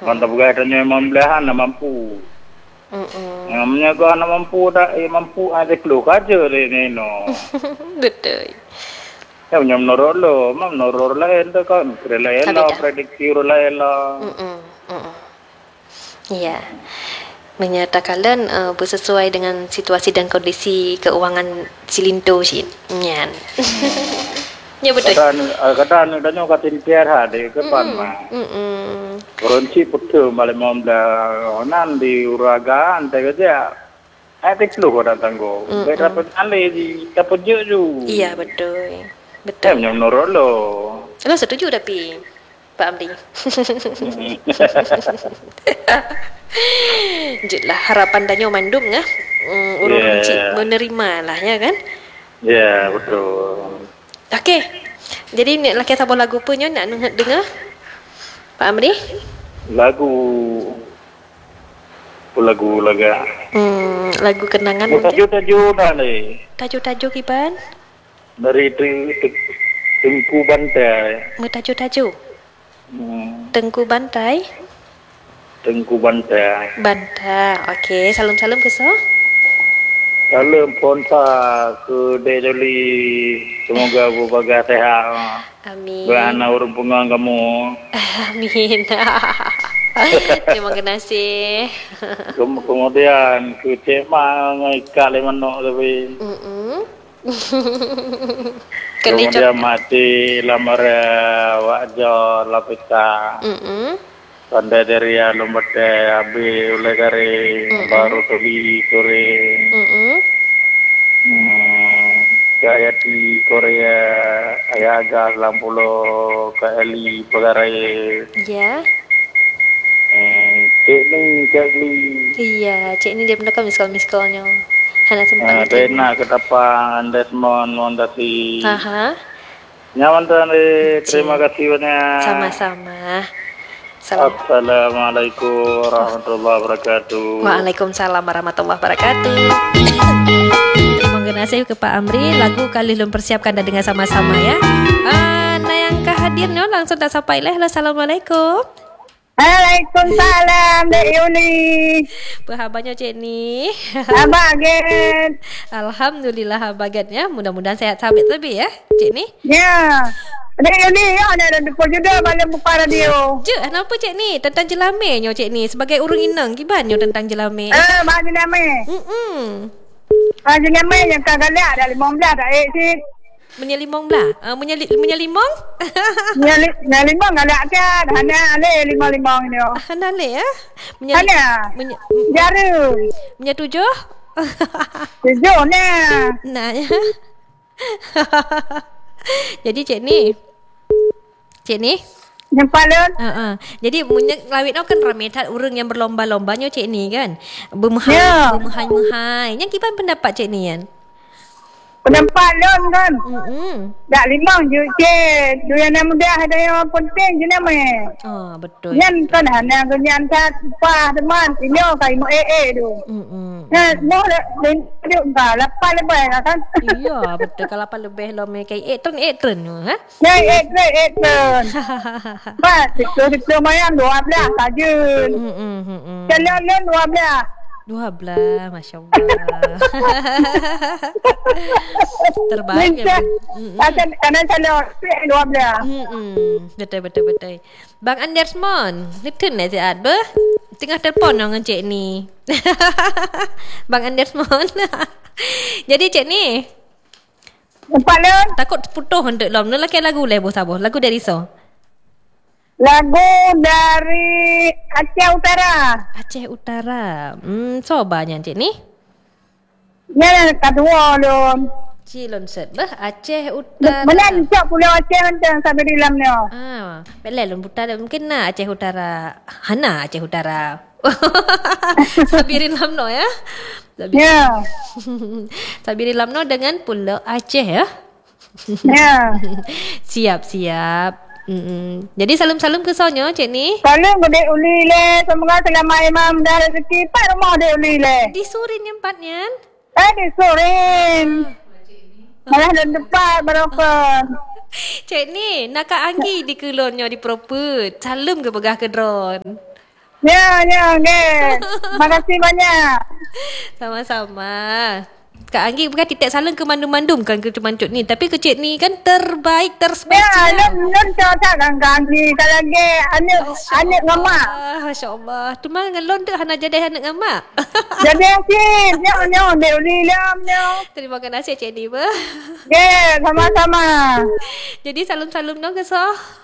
Kanta bukan tanya membelahan nak mampu. Namanya kau nak mampu dah mampu ada keluh aja ni no. Betul. Ya menurut lo, menurut lain tu kan, lain lah, prediksi lain lah. Ya. Menyatakan bersesuai dengan situasi dan kondisi keuangan Silinto sih. Nyan. Ya betul. Kata anu danyo katin tiar de ke pan ma. Koronci putu balik momda onan di uragan te kerja. Atik lu ko datang go. Dapat ale di dapat ju. Iya betul. Betul. Ya menurut lo. Lo setuju tapi Pak Amri. Jutlah harapan danyo mandum ngah. Urung menerima lah ya kan? Ya betul. Okey. Jadi nak laki sabah lagu apa nyo nak dengar? Pak Amri? Lagu lagu kenangan mungkin. Tajuk dah ni. Tajuk Iban? Dari Tengku Bantai. Tajuk. Tengku Bantai. Bantai. Okey, salam-salam ke so? Salam ponsa ke Dejoli. Semoga berbahagia sehat. Amin. Berana urung pengang kamu. Amin. Terima kasih. Kemudian ke Cema ngikat le manok tapi. Kemudian mati lamar wajah lapita. Pandai dari lombate abi oleh kare baru tuli sore. Kaya di Korea ayaga lampulo kali pagarai. Ya. Cik ni. Iya, cik ni dia pernah kan miskol-miskolnya. Hana sempat. Dena ketapang Desmond Mondasi. Aha. Nyaman terima kasih banyak. Sama-sama. Assalamualaikum warahmatullahi wabarakatuh. Waalaikumsalam warahmatullahi wabarakatuh. Terima kasih ke Pak Amri. Lagu kali belum persiapkan dan dengar sama-sama ya. Nah yang kehadirnya langsung tak sampai lah. Assalamualaikum. Waalaikumsalam Dek Yuli. Berhabannya Cik ni. Abaget. Alhamdulillah abagetnya. Mudah-mudahan sehat sahabat lebih ya Cik ni. Ya. Dek Yuli ya ada depan juga malam buka radio. Je, kenapa Cik ni? Tentang jelamenya Cik ni sebagai urang inang gibanyo tentang jelame. Bahasa jelame. Bahasa jelame yang kagak ada 15 dah sih. Menyelimong belah. Menyelimong? Menyelimong ada kan. Hanya ale 5 ni. Hanya ale ya. Jaru. Menyetujuh? Tujuh ni. Nah ya. Jadi Cik ni Nampak lun? Jadi lawit kan ramai urang yang berlomba-lombanya Cik ni kan. Bermehai-mehai. Yang kipan pendapat Cik ni kan? Pendapat lun kan. Tak 5 je cik. Dia yang mudah ada yang penting je nama. Betul. Yang kan hanya kenyan kat pah teman. Ini kai mo tu. Nah, mo dia enggak 8 lebih kan. Iya, betul kalau 8 lebih lo mekai 8 turn ha? Ya, 8 turn. Ba, itu mayan 12 saja. Jalan 12. Masya Allah. Terbaik ya. Kanan salah 12. Betul. Bang Andersmon, litun lah sihat ber. Tengah telefon dengan Cik ni. Bang Andersmon. Jadi Cik ni. Nampak lun? Takut putus untuk lom. Lelaki lagu lah bos-bos. Lagu dari so. Lagu dari Aceh Utara. Sobanya Cik ni. Ya, kedua lun. Cilon set bah Aceh Utara. Benar cak Pulau Aceh macam sampai di dalam ni. Belai lun Utara mungkin nak Aceh Utara. Hana Aceh Utara. Sabirin lamno ya. Ya. Sabirin lamno dengan Pulau Aceh ya. Ya. Siap. Jadi salam-salam ke sonya Cik ni. Salam ke Dek Uli le. Semoga selamat imam dah rezeki pak rumah Dek Uli le. Di Surin yang empatnya. Di Surin. Malah dan depan berapa. Cik ni nak Anggi di kelonnya di propet. Salam ke pegah ke drone. Ya, okay. Terima kasih banyak. Sama-sama. Kak Anggi bukan titik saling ke mandum-mandum kan ke Mancut ni. Tapi kecik ni kan terbaik, terspesial. Ya, nun cakap kan kaki. Kalau lagi anak ngamak. Masya Allah. Tu mana dengan lon tu hana jadi anak ngamak. Jadi asyik. Nyo, dia uli lam, nyo. Terima kasih Cik Ni. Ya, sama-sama. Jadi salam-salam dong ke Soh.